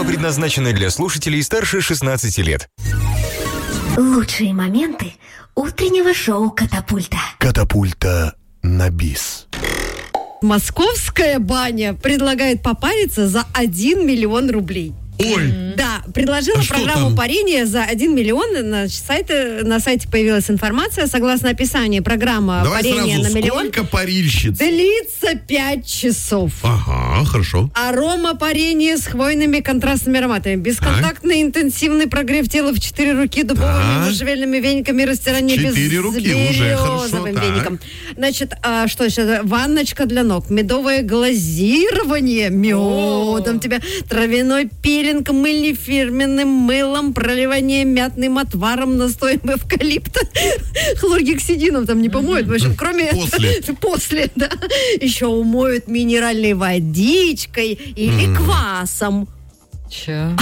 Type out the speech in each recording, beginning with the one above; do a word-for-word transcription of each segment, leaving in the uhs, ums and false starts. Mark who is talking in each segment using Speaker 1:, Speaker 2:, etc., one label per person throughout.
Speaker 1: предназначены для слушателей старше шестнадцати лет.
Speaker 2: Лучшие моменты утреннего шоу «Катапульта».
Speaker 3: Катапульта на бис.
Speaker 4: Московская баня предлагает попариться за один миллион рублей.
Speaker 5: Ой.
Speaker 4: Да, предложила
Speaker 5: А
Speaker 4: программу парения за один миллион. На сайте, на сайте появилась информация. Согласно описанию, программа
Speaker 5: Давай
Speaker 4: парения
Speaker 5: сразу,
Speaker 4: на миллион
Speaker 5: сколько парильщиц?
Speaker 4: длится пять часов.
Speaker 5: Ага, хорошо.
Speaker 4: Арома парения с хвойными контрастными ароматами. Бесконтактный интенсивный прогрев тела в четыре руки дубовыми
Speaker 5: Так.
Speaker 4: можжевельными вениками, растирание
Speaker 5: Четыре руки уже, хорошо,
Speaker 4: березовым
Speaker 5: так.
Speaker 4: веником. Значит, а, что еще? Ванночка для ног, медовое глазирование медом тебя, травяной пилинг, мыльный фирменным мылом, проливание мятным отваром, настоем эвкалипта, хлоргексидином там не помоют. В общем, кроме...
Speaker 5: После.
Speaker 4: После, да. Еще умоют минеральной водичкой или квасом.
Speaker 6: Че?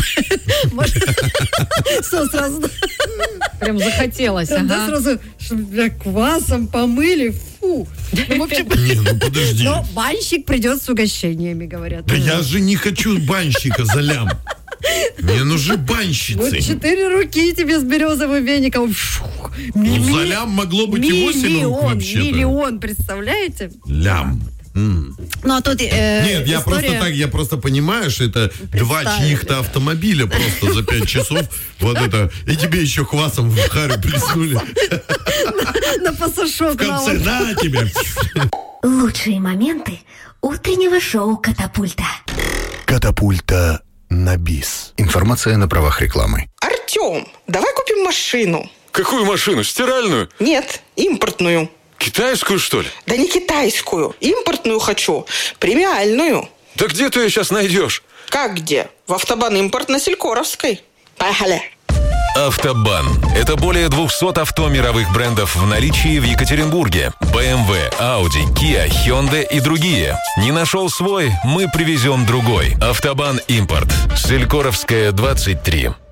Speaker 4: Что сразу?
Speaker 6: Прям захотелось,
Speaker 4: Да,
Speaker 6: ага.
Speaker 4: сразу, чтобы бля, квасом помыли. Фу. Ну, в общем,
Speaker 5: Не, ну подожди.
Speaker 4: но банщик придет с угощениями, говорят.
Speaker 5: Да я же не хочу банщика за лям. Мне нужны
Speaker 4: Вот
Speaker 5: банщицы.
Speaker 4: четыре руки тебе с березовым веником. Фух.
Speaker 5: Ну, за лям могло быть и восемь рук
Speaker 4: Миллион,
Speaker 5: вообще-то.
Speaker 4: миллион, представляете?
Speaker 5: Лям. М.
Speaker 4: Ну, а тут э,
Speaker 5: Нет, я
Speaker 4: история-
Speaker 5: просто так, я просто понимаю, что это два
Speaker 4: Представили,
Speaker 5: чьих-то
Speaker 4: да.
Speaker 5: автомобиля просто за пять часов. Вот это. И тебе еще хвасом в харю плеснули.
Speaker 4: на пасашок.
Speaker 5: В конце,
Speaker 4: на
Speaker 5: на тебе.
Speaker 2: Лучшие моменты утреннего шоу «Катапульта».
Speaker 3: Катапульта на бис.
Speaker 7: Информация на правах рекламы.
Speaker 8: Артем, давай купим машину.
Speaker 1: Какую машину? Стиральную?
Speaker 8: Нет, импортную.
Speaker 1: Китайскую, что ли?
Speaker 8: Да не китайскую, импортную хочу, премиальную.
Speaker 1: Да где ты ее сейчас найдешь?
Speaker 8: Как где? В Автобан Импорт на Селькоровской. Поехали.
Speaker 1: Автобан. Это более двухсот авто мировых брендов в наличии в Екатеринбурге. бэ эм вэ, Audi, Kia, Hyundai и другие. Не нашел свой? Мы привезем другой. Автобан Импорт. Селькоровская, двадцать три.